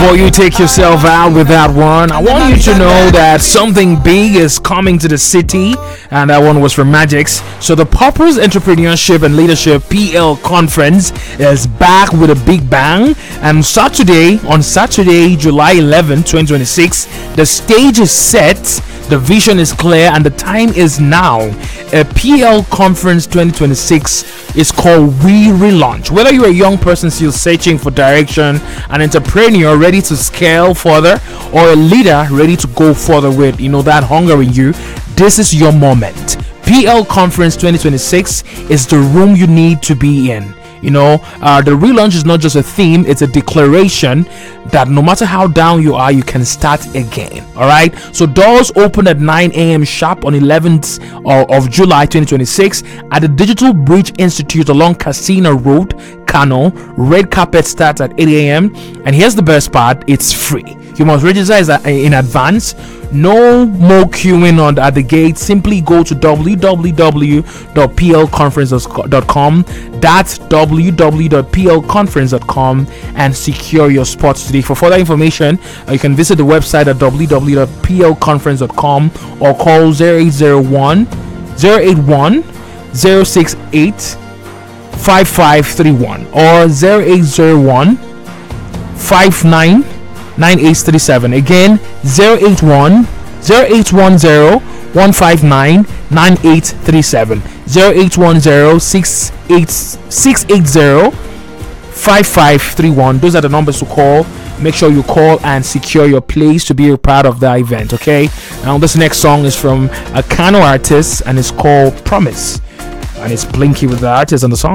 Before you take yourself out with that one, I want you to know that something big is coming to the city, and that one was from Magix. So the Purpose Entrepreneurship and Leadership PL Conference is back with a big bang, and on Saturday, July 11, 2026, the stage is set, the vision is clear, and the time is now. A PL Conference 2026 is called We Relaunch. Whether you're a young person still searching for direction, an entrepreneur ready to scale further, or a leader ready to go further with that hunger in you, this is your moment. PL Conference 2026 is the room you need to be in. The relaunch is not just a theme, it's a declaration that no matter how down you are, you can start again. All right, so doors open at 9 a.m. sharp on 11th of July 2026 at the Digital Bridge Institute along Casino Road, Kano. Red carpet starts at 8 a.m. and here's the best part, it's free. You must register in advance. No more queuing at the gate. Simply go to www.plconference.com. That's www.plconference.com and secure your spot today. For further information, you can visit the website at www.plconference.com or call 0801 068 5531 or 0801 59 9837. Again, 081 0810 159 9837, 0810 680 5531. Those are the numbers to call. Make sure you call and secure your place to be a part of the event. Okay, now this next song is from a Kano artist and it's called Promise, and it's Blinky with the artist on the song.